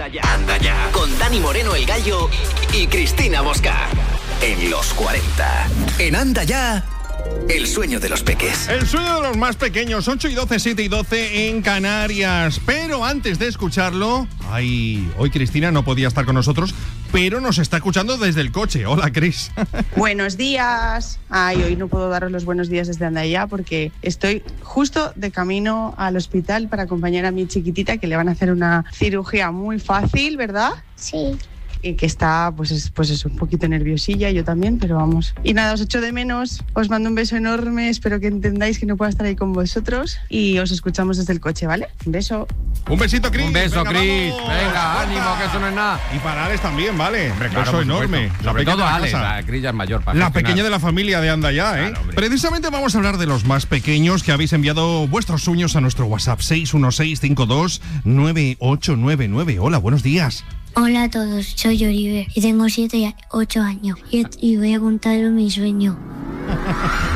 Anda ya. Con Dani Moreno el Gallo y Cristina Bosca. En los 40. En Anda ya. El sueño de los peques. El sueño de los más pequeños, 8 y 12, 7 y 12 en Canarias. Pero antes de escucharlo, hoy Cristina no podía estar con nosotros, pero nos está escuchando desde el coche. Hola, Cris. Buenos días. Hoy no puedo daros los buenos días desde Andaya porque estoy justo de camino al hospital para acompañar a mi chiquitita, que le van a hacer una cirugía muy fácil, ¿verdad? Sí. Y que está, pues es un poquito nerviosilla, yo también, pero vamos. Y nada, os echo de menos, os mando un beso enorme, espero que entendáis que no pueda estar ahí con vosotros y os escuchamos desde el coche, ¿vale? Un beso. Un besito, Cris. Un beso, Cris. Vamos. Venga, ánimo, que eso no es nada. Y para Alex también, ¿vale? Hombre, Un claro, beso por enorme. supuesto. Sobre todo Alex, la Cris ya es mayor. Para la gestionar. pequeña de la familia de Andaya, ¿eh? Claro, precisamente vamos a hablar de los más pequeños, que habéis enviado vuestros sueños a nuestro WhatsApp 616529899. Hola, buenos días. Hola a todos, soy Oliver y tengo 7 y 8 años y voy a contaros mi sueño.